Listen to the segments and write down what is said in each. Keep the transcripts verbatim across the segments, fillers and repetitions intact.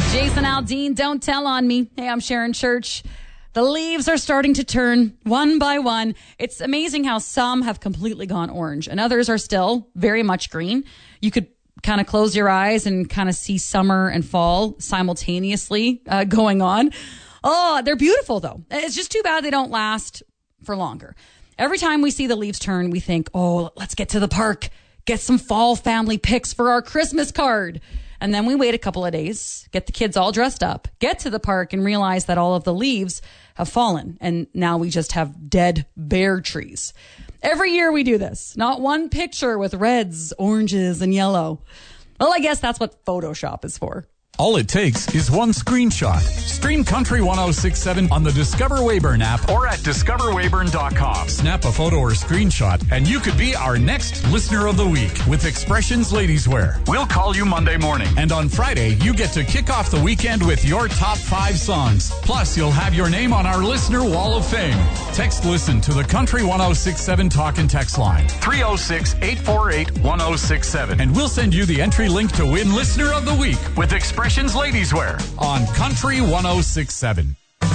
Jason Aldean, Don't Tell on Me. Hey, I'm Sharon Church. The leaves are starting to turn one by one. It's amazing how some have completely gone orange and others are still very much green. You could kind of close your eyes and kind of see summer and fall simultaneously uh, going on. Oh, they're beautiful, though. It's just too bad they don't last for longer. Every time we see the leaves turn, we think, oh, let's get to the park, get some fall family pics for our Christmas card. And then we wait a couple of days, get the kids all dressed up, get to the park and realize that all of the leaves have fallen. And now we just have dead bare trees. Every year we do this. Not one picture with reds, oranges, and yellow. Well, I guess that's what Photoshop is for. All it takes is one screenshot. Stream Country one oh six point seven on the Discover Weyburn app or at discover weyburn dot com. Snap a photo or screenshot, and you could be our next Listener of the Week with Expressions Ladies Wear. We'll call you Monday morning. And on Friday, you get to kick off the weekend with your top five songs. Plus, you'll have your name on our Listener Wall of Fame. Text Listen to the Country one oh six point seven talk and text line. three oh six, eight four eight, one oh six seven. And we'll send you the entry link to win Listener of the Week with Expressions Ladies Wear on Country one oh six point seven.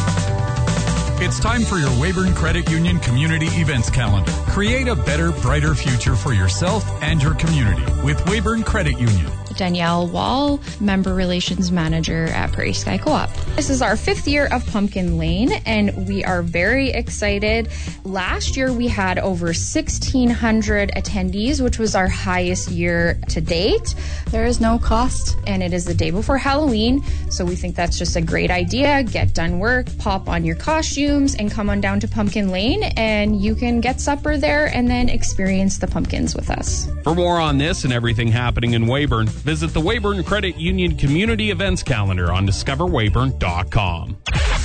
It's time for your Weyburn Credit Union Community Events Calendar. Create a better, brighter future for yourself and your community with Weyburn Credit Union. Danielle Wall, Member Relations Manager at Prairie Sky Co-op. This is our fifth year of Pumpkin Lane, and we are very excited. Last year, we had over sixteen hundred attendees, which was our highest year to date. There is no cost, and it is the day before Halloween, so we think that's just a great idea. Get done work, pop on your costumes, and come on down to Pumpkin Lane, and you can get supper there and then experience the pumpkins with us. For more on this and everything happening in Weyburn, visit the Weyburn Credit Union Community Events Calendar on discover weyburn dot com.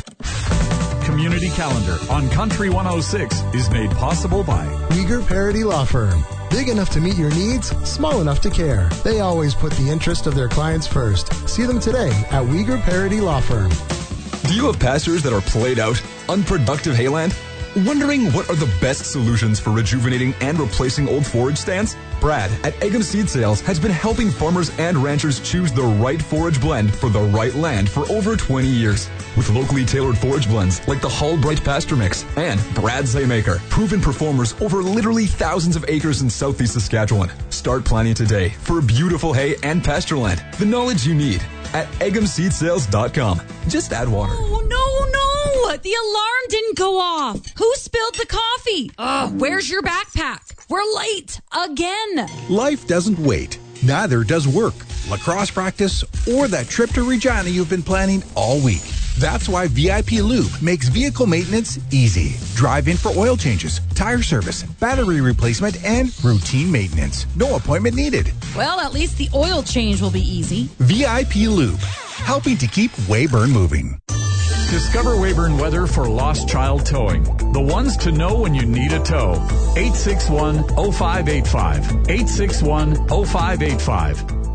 Community Calendar on Country one oh six is made possible by Uyghur Parody Law Firm. Big enough to meet your needs, small enough to care. They always put the interest of their clients first. See them today at Uyghur Parody Law Firm. Do you have pastures that are played out, unproductive hayland? Wondering what are the best solutions for rejuvenating and replacing old forage stands? Brad at Egham Seed Sales has been helping farmers and ranchers choose the right forage blend for the right land for over twenty years. With locally tailored forage blends like the Hull Bright Pasture Mix and Brad's Haymaker, proven performers over literally thousands of acres in southeast Saskatchewan. Start planning today for beautiful hay and pasture land. The knowledge you need at egham seed sales dot com. Just add water. Oh, no, no. The alarm didn't go off. Who spilled the coffee? Ugh, where's your backpack? We're late again. Life doesn't wait. Neither does work, lacrosse practice, or that trip to Regina you've been planning all week. That's why V I P Lube makes vehicle maintenance easy. Drive in for oil changes, tire service, battery replacement, and routine maintenance. No appointment needed. Well, at least the oil change will be easy. V I P Lube, helping to keep Weyburn moving. Discover Weyburn weather for lost child towing. The ones to know when you need a tow. eight six one, oh five eight five. eight six one, oh five eight five.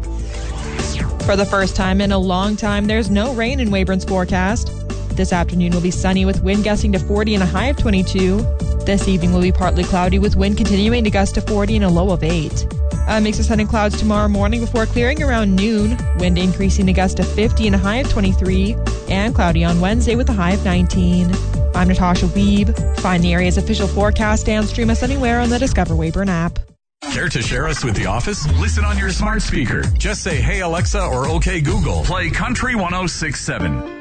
For the first time in a long time, there's no rain in Weyburn's forecast. This afternoon will be sunny with wind gusting to forty and a high of twenty-two. This evening will be partly cloudy with wind continuing to gust to forty and a low of eight. A mix of sun and clouds tomorrow morning before clearing around noon. Wind increasing to gust to fifty and a high of twenty-three. And cloudy on Wednesday with a high of nineteen. I'm Natasha Weeb. Find the area's official forecast and stream us anywhere on the Discover Weyburn app. Care to share us with the office? Listen on your smart speaker. Just say, hey Alexa or okay Google. Play Country one oh six point seven.